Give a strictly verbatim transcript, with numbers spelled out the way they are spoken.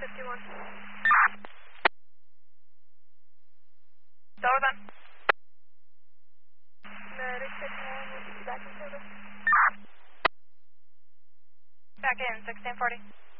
fifty-one. Sullivan. Medic fifty-one, back in service. Back in, sixteen forty.